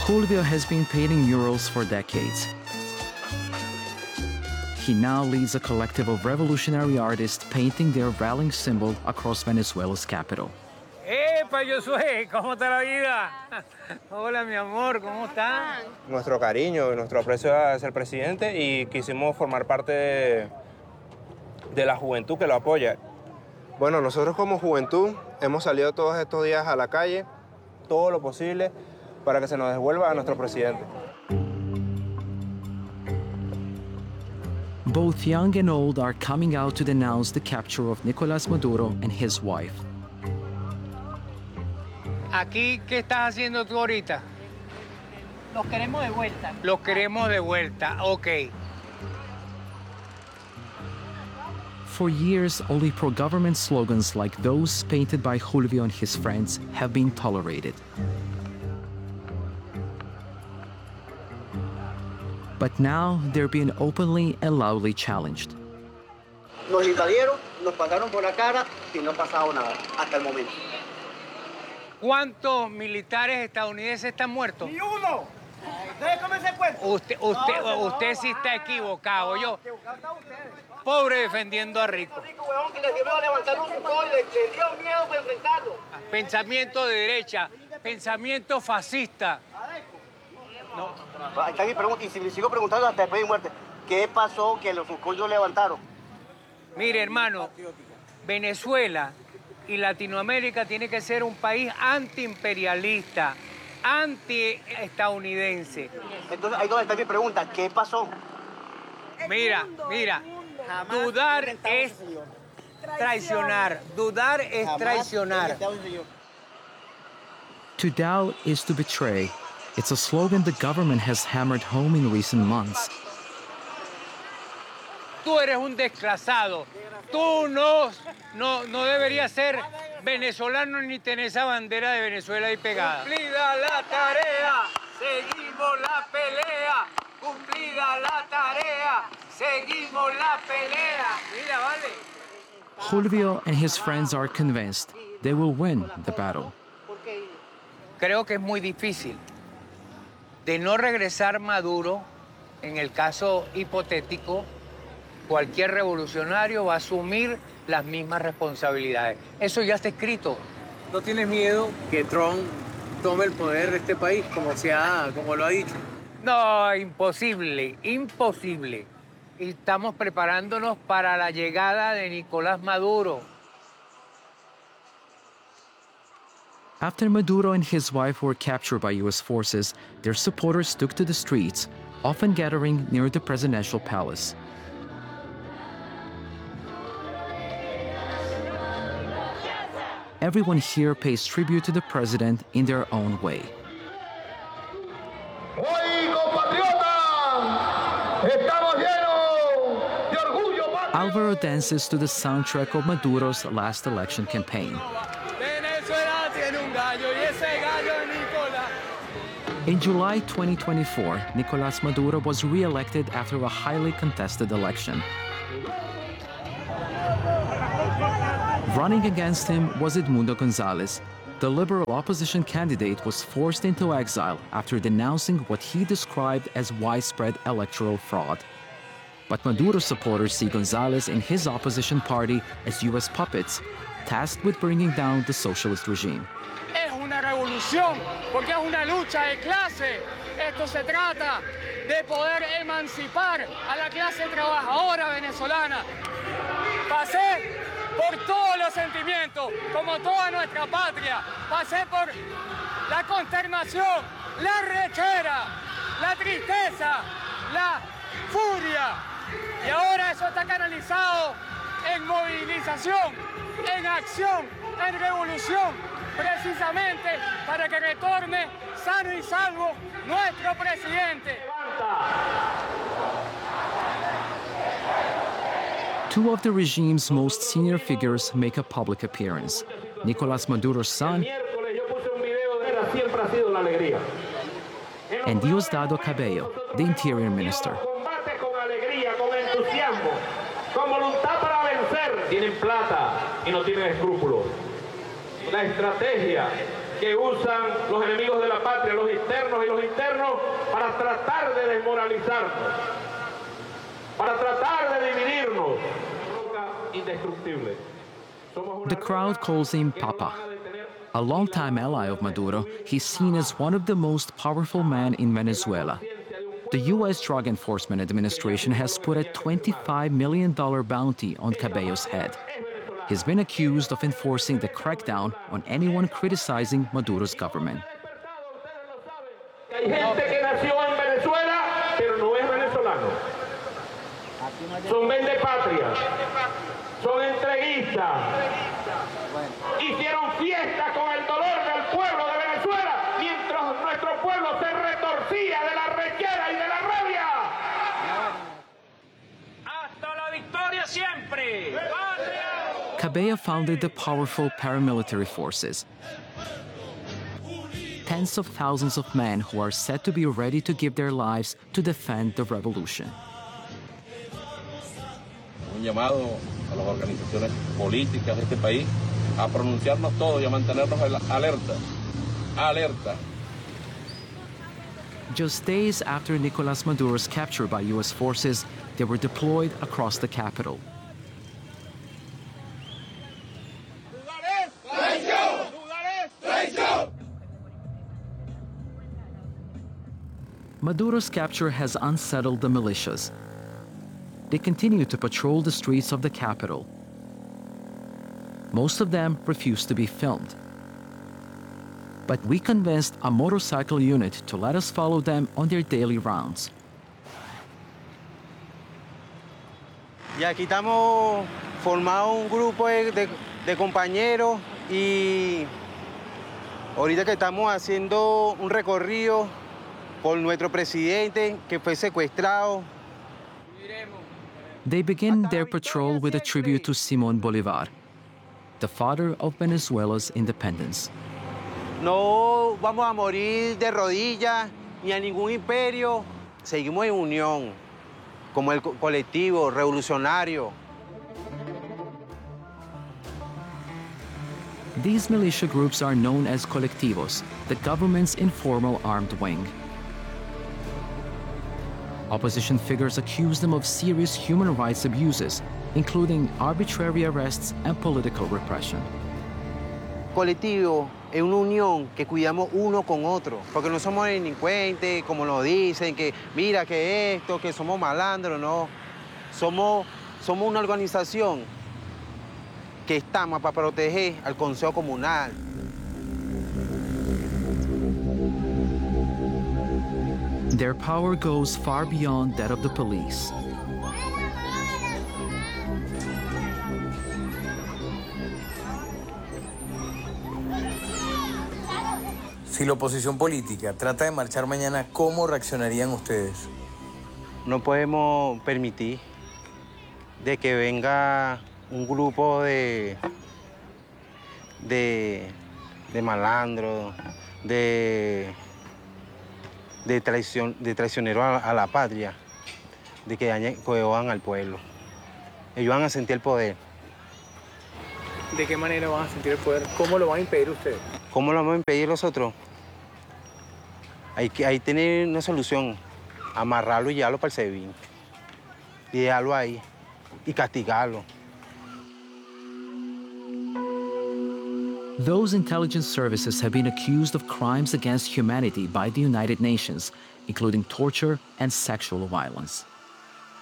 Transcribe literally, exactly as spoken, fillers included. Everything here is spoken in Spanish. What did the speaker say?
Julio has been painting murals for decades. He now leads a collective of revolutionary artists painting their rallying symbol across Venezuela's capital. ¡Epa, Josué! ¿Cómo está la vida? Hola, mi amor, ¿cómo está? Nuestro cariño y nuestro aprecio hacia el presidente y quisimos formar parte de, de la juventud que lo apoya. Bueno, nosotros como juventud hemos salido todos estos días a la calle, todo lo posible, para que se nos devuelva a nuestro presidente. Both young and old are coming out to denounce the capture of Nicolás Maduro and his wife. Aquí, ¿qué estás haciendo tú ahorita? Los queremos de vuelta. Los queremos de vuelta, ok. For years, only pro-government slogans like those painted by Julio and his friends have been tolerated. But now they're being openly and loudly challenged. Nos invadieron, nos pasaron por la cara y no ha pasado nada hasta el momento. ¿Cuántos militares estadounidenses están muertos? ¡Ni uno! Déjame ese cuento. Usted, usted, no, usted sí está equivocado. Yo, pobre defendiendo a Rico. Pensamiento de derecha, pensamiento fascista. No. Ahí está mi pregunta, y si le sigo preguntando hasta después de muerte, ¿qué pasó que los Foucault levantaron? Mire, hermano, Venezuela y Latinoamérica tiene que ser un país antiimperialista, anti-estadounidense. Entonces, ahí donde está mi pregunta, ¿qué pasó? Mira, mira, dudar es traicionar, dudar es traicionar. To doubt is to betray. It's a slogan the government has hammered home in recent months. Tú eres un desclasado. Tú no, no, no deberías ser venezolano ni tener esa bandera de Venezuela ahí pegada. Cumplida la tarea, seguimos la pelea. Cumplida la tarea, seguimos la pelea. Mira, vale. Julio and his friends are convinced they will win the battle. Creo que es muy difícil. De no regresar Maduro, en el caso hipotético, cualquier revolucionario va a asumir las mismas responsabilidades. Eso ya está escrito. ¿No tienes miedo que Trump tome el poder de este país, como, se ha, como lo ha dicho? No, imposible, imposible. Y estamos preparándonos para la llegada de Nicolás Maduro. After Maduro and his wife were captured by U S forces, their supporters took to the streets, often gathering near the presidential palace. Everyone here pays tribute to the president in their own way. Alvaro dances to the soundtrack of Maduro's last election campaign. In July twenty twenty-four, Nicolás Maduro was re-elected after a highly contested election. Running against him was Edmundo González. The liberal opposition candidate was forced into exile after denouncing what he described as widespread electoral fraud. But Maduro supporters see González and his opposition party as U S puppets, tasked with bringing down the socialist regime. Es una revolución, porque es una lucha de clase. Esto se trata de poder emancipar a la clase trabajadora venezolana. Pasé por todos los sentimientos, como toda nuestra patria. Pasé por la consternación, la rechera, la tristeza, la furia. Y ahora eso está canalizado en movilización, en acción, en revolución, precisamente para que retorne sano y salvo nuestro presidente. Two of the regime's most senior figures make a public appearance. Nicolás Maduro's son and Diosdado Cabello, the interior minister. Con voluntad para vencer, tienen plata y no tienen escrúpulos. La estrategia que usan los enemigos de la patria, los externos externos y los internos para tratar de desmoralizarnos, para tratar de dividirnos. Roca indestructible. The crowd calls him Papa. A longtime ally of Maduro, he's seen as one of the most powerful men in Venezuela. The U S Drug Enforcement Administration has put a twenty-five million dollars bounty on Cabello's head. He's been accused of enforcing the crackdown on anyone criticizing Maduro's government. Hay gente que nació en Venezuela, pero no es venezolano. Son vendepatrias, son entreguistas. Hicieron fiesta con el dolor del pueblo de Venezuela, mientras nuestro pueblo se retorcía de la rechera y de la rabia. ¡Hasta la victoria siempre! Cabello founded the powerful paramilitary forces. Tens of thousands of men who are said to be ready to give their lives to defend the revolution. Un llamado a las organizaciones políticas de este país a pronunciarnos todos y a mantenernos alerta, alerta. Just days after Nicolás Maduro's capture by U S forces, they were deployed across the capital. Maduro's capture has unsettled the militias. They continue to patrol the streets of the capital. Most of them refuse to be filmed. But we convinced a motorcycle unit to let us follow them on their daily rounds. Y aquí estamos formados un grupo de, de, de compañeros y ahorita que estamos haciendo un recorrido por nuestro presidente que fue secuestrado. They begin their patrol with a tribute to Simón Bolívar, the father of Venezuela's independence. No vamos a morir de rodillas ni a ningún imperio. Seguimos en unión, como el colectivo revolucionario. These militia groups are known as colectivos, the government's informal armed wing. Opposition figures accuse them of serious human rights abuses, including arbitrary arrests and political repression. Colectivo es una unión que cuidamos uno con otro, porque no somos delincuentes, como nos dicen, que mira que esto, que somos malandros, no. Somos, somos una organización que estamos para proteger al Consejo Comunal. Their power goes far beyond that of the police. Si la oposición política trata de marchar mañana, ¿cómo reaccionarían ustedes? No podemos permitir de que venga un grupo de, de, de malandros, de, de, traición, de traicioneros a, a la patria, de que dañen, coheban al pueblo. Ellos van a sentir el poder. ¿De qué manera van a sentir el poder? ¿Cómo lo van a impedir ustedes? ¿Cómo lo vamos a impedir nosotros? Hay que hay tener una solución, amarrarlo y llevarlo para el SEBIN, y dejarlo ahí, y castigarlo. Those intelligence services have been accused of crimes against humanity by the United Nations, including torture and sexual violence.